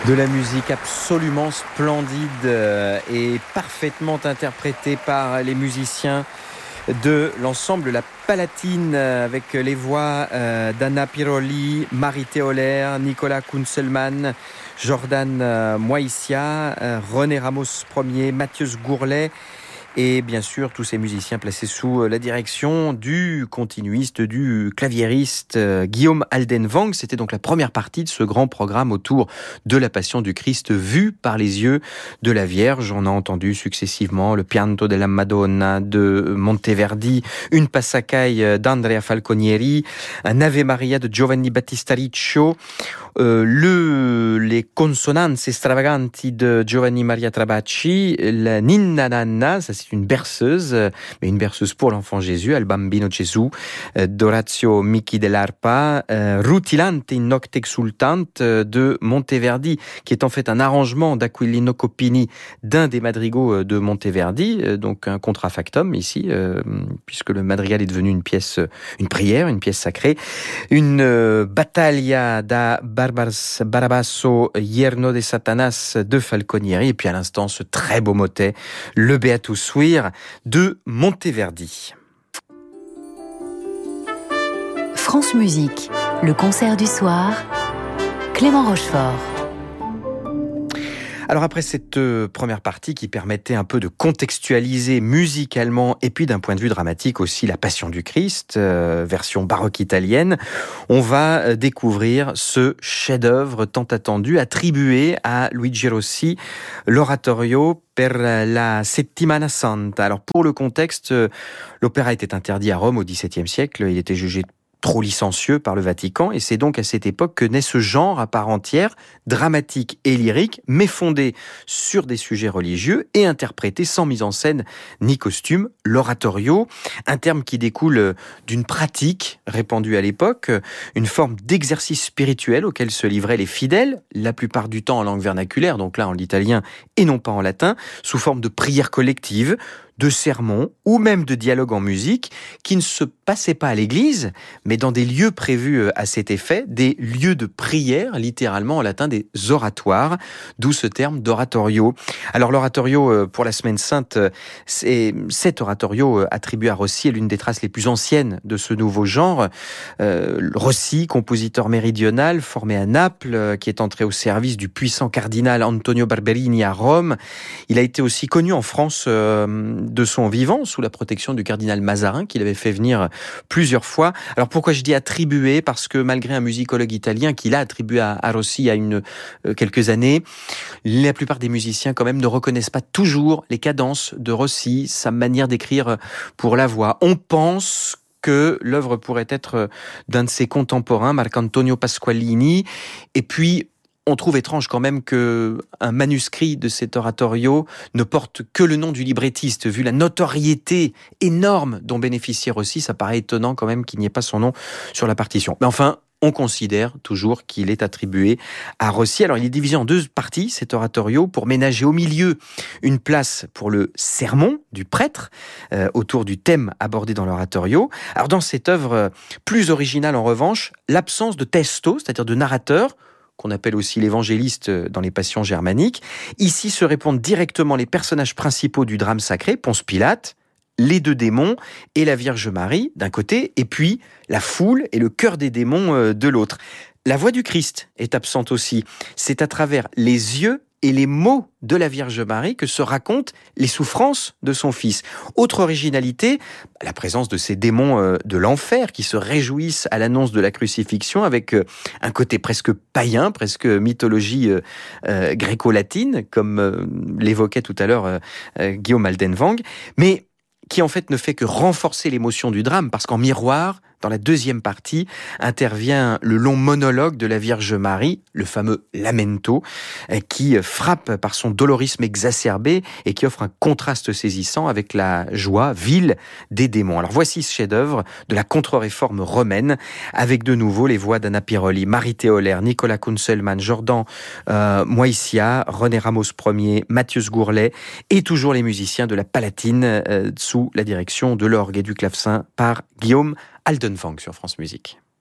De la musique absolument splendide et parfaitement interprétée par les musiciens de l'ensemble La Palatine avec les voix d'Anna Piroli, Marie Théolaire, Nicolas Kunzelmann, Jordan Moïsia, René Ramos Ier, Mathias Gourlet. Et bien sûr, tous ces musiciens placés sous la direction du continuiste, du claviériste Guillaume Aldenwang. C'était donc la première partie de ce grand programme autour de la Passion du Christ vue par les yeux de la Vierge. On a entendu successivement le Pianto della Madonna de Monteverdi, une Passacaglie d'Andrea Falconieri, un Ave Maria de Giovanni Battista Riccio, les Consonanze Stravaganti de Giovanni Maria Trabacci, la Ninna Nanna, ça c'est une berceuse, mais une berceuse pour l'enfant Jésus, Al Bambino Gesù, d'Orazio Michi dell'Arpa, Rutilante in Nocte Exultante de Monteverdi, qui est en fait un arrangement d'Aquilino Copini d'un des madrigaux de Monteverdi, donc un contrafactum ici, puisque le madrigal est devenu une pièce, une prière, une pièce sacrée, une Battaglia da Barabasso Yerno de Satanas de Falconieri, et puis à l'instant ce très beau motet, le Beatus Vir de Monteverdi. France Musique, le concert du soir, Clément Rochefort. Alors après cette première partie qui permettait un peu de contextualiser musicalement et puis d'un point de vue dramatique aussi la Passion du Christ, version baroque italienne, on va découvrir ce chef-d'œuvre tant attendu attribué à Luigi Rossi, l'oratorio per la Settimana Santa. Alors pour le contexte, l'opéra était interdit à Rome au XVIIe siècle, il était jugé trop licencieux par le Vatican, et c'est donc à cette époque que naît ce genre à part entière, dramatique et lyrique, mais fondé sur des sujets religieux et interprété sans mise en scène ni costume, l'oratorio, un terme qui découle d'une pratique répandue à l'époque, une forme d'exercice spirituel auquel se livraient les fidèles, la plupart du temps en langue vernaculaire, donc là en italien et non pas en latin, sous forme de prière collective, de sermons ou même de dialogues en musique qui ne se passaient pas à l'église, mais dans des lieux prévus à cet effet, des lieux de prière, littéralement en latin des oratoires, d'où ce terme d'oratorio. Alors l'oratorio pour la Semaine Sainte, c'est cet oratorio attribué à Rossi est l'une des traces les plus anciennes de ce nouveau genre. Rossi, compositeur méridional, formé à Naples, qui est entré au service du puissant cardinal Antonio Barberini à Rome. Il a été aussi connu en France de son vivant, sous la protection du cardinal Mazarin, qu'il avait fait venir plusieurs fois. Alors pourquoi je dis attribué ? Parce que malgré un musicologue italien qui l'a attribué à Rossi il y a quelques années, la plupart des musiciens quand même ne reconnaissent pas toujours les cadences de Rossi, sa manière d'écrire pour la voix. On pense que l'œuvre pourrait être d'un de ses contemporains, Marcantonio Pasqualini, et puis on trouve étrange quand même que un manuscrit de cet oratorio ne porte que le nom du librettiste. Vu la notoriété énorme dont bénéficiait Rossi, ça paraît étonnant quand même qu'il n'y ait pas son nom sur la partition. Mais enfin, on considère toujours qu'il est attribué à Rossi. Alors il est divisé en deux parties, cet oratorio, pour ménager au milieu une place pour le sermon du prêtre, autour du thème abordé dans l'oratorio. Alors dans cette œuvre plus originale en revanche, l'absence de testo, c'est-à-dire de narrateur, qu'on appelle aussi l'évangéliste dans les passions germaniques. Ici se répondent directement les personnages principaux du drame sacré, Ponce Pilate, les deux démons et la Vierge Marie d'un côté, et puis la foule et le cœur des démons de l'autre. La voix du Christ est absente aussi. C'est à travers les yeux et les mots de la Vierge Marie que se racontent les souffrances de son fils. Autre originalité, la présence de ces démons de l'enfer qui se réjouissent à l'annonce de la crucifixion avec un côté presque païen, presque mythologie gréco-latine, comme l'évoquait tout à l'heure Guillaume Aldenwang, mais qui en fait ne fait que renforcer l'émotion du drame, parce qu'en miroir, dans la deuxième partie, intervient le long monologue de la Vierge Marie, le fameux Lamento, qui frappe par son dolorisme exacerbé et qui offre un contraste saisissant avec la joie vile des démons. Alors voici ce chef-d'œuvre de la contre-réforme romaine, avec de nouveau les voix d'Anna Piroli, Marie Théolaire, Nicolas Kunzelmann, Jordan Moïsia, René Ramos Ier, Mathias Gourlet, et toujours les musiciens de la Palatine, sous la direction de l'orgue et du clavecin par Guillaume Aldenwang sur France Musique.